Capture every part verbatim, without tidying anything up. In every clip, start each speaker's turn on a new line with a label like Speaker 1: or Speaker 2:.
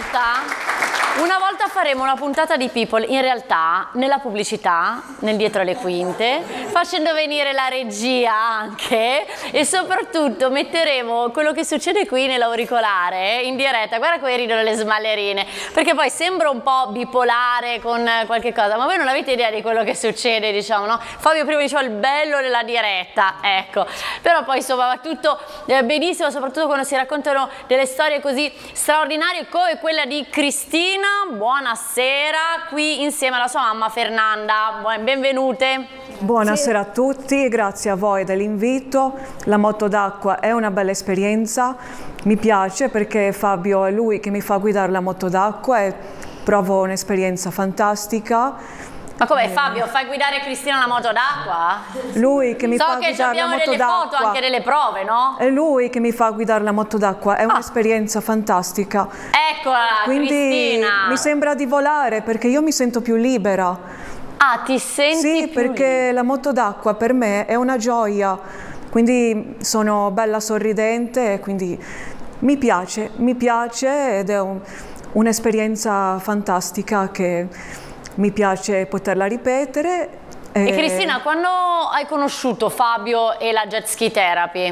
Speaker 1: volta... Una volta faremo una puntata di People, in realtà, nella pubblicità, nel dietro le quinte, facendo venire la regia anche e soprattutto metteremo quello che succede qui nell'auricolare in diretta. Guarda come ridono le smallerine, perché poi sembra un po' bipolare con qualche cosa, ma voi non avete idea di quello che succede, diciamo, no? Fabio prima diceva il bello della diretta, ecco, però poi insomma va tutto eh, benissimo, soprattutto quando si raccontano delle storie così straordinarie come quella di Cristina. Buonasera, qui insieme alla sua mamma Fernanda, benvenute.
Speaker 2: Buonasera a tutti, grazie a voi dell'invito. La moto d'acqua è una bella esperienza, mi piace perché Fabio è lui che mi fa guidare la moto d'acqua e provo un'esperienza fantastica.
Speaker 1: Ma come Fabio, fai guidare Cristina la moto d'acqua?
Speaker 2: Lui che mi
Speaker 1: so
Speaker 2: fa
Speaker 1: che
Speaker 2: guidare la moto d'acqua. So che
Speaker 1: abbiamo delle foto, anche delle prove, no?
Speaker 2: È lui che mi fa guidare la moto d'acqua, è un'esperienza ah. fantastica.
Speaker 1: Eccola,
Speaker 2: quindi
Speaker 1: Cristina!
Speaker 2: Mi sembra di volare perché io mi sento più libera.
Speaker 1: Ah, ti senti
Speaker 2: Sì,
Speaker 1: più
Speaker 2: perché
Speaker 1: libera.
Speaker 2: La moto d'acqua per me è una gioia, quindi sono bella sorridente e quindi mi piace, mi piace ed è un, un'esperienza fantastica che mi piace poterla ripetere.
Speaker 1: E, e Cristina, quando hai conosciuto Fabio e la jet ski therapy?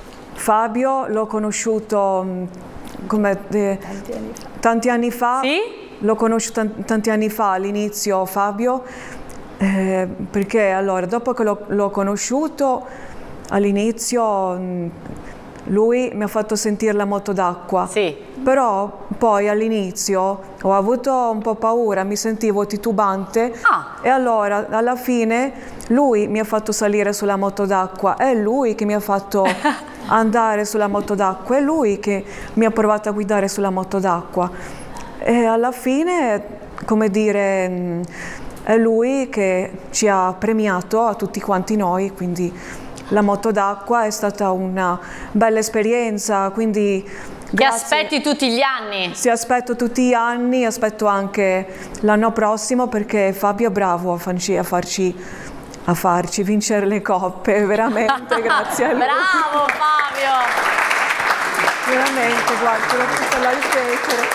Speaker 2: Fabio l'ho conosciuto come, eh, tanti anni fa. Tanti anni fa.
Speaker 1: Sì?
Speaker 2: L'ho conosciuto tanti anni fa all'inizio Fabio, eh, perché allora dopo che l'ho, l'ho conosciuto all'inizio lui mi ha fatto sentire la moto d'acqua.
Speaker 1: Sì.
Speaker 2: Però poi all'inizio ho avuto un po' paura, mi sentivo titubante
Speaker 1: ah.
Speaker 2: e allora alla fine lui mi ha fatto salire sulla moto d'acqua, è lui che mi ha fatto andare sulla moto d'acqua, è lui che mi ha provato a guidare sulla moto d'acqua e alla fine, come dire, è lui che ci ha premiato a tutti quanti noi, quindi la moto d'acqua è stata una bella esperienza, quindi
Speaker 1: ti aspetti tutti gli anni?
Speaker 2: Sì, aspetto tutti gli anni, aspetto anche l'anno prossimo perché Fabio è bravo a farci, a farci, a farci vincere le coppe, veramente, grazie a lui.
Speaker 1: Bravo Fabio!
Speaker 2: Veramente, guarda, te l'ho potuto ripetere.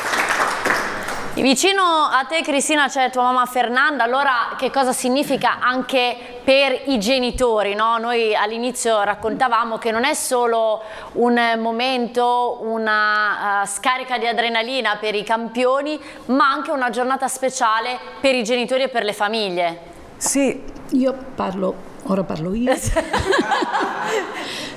Speaker 1: Vicino a te Cristina c'è tua mamma Fernanda, allora che cosa significa anche per i genitori, no? Noi all'inizio raccontavamo che non è solo un momento, una uh, scarica di adrenalina per i campioni, ma anche una giornata speciale per i genitori e per le famiglie.
Speaker 2: Sì.
Speaker 3: Io parlo, ora parlo io.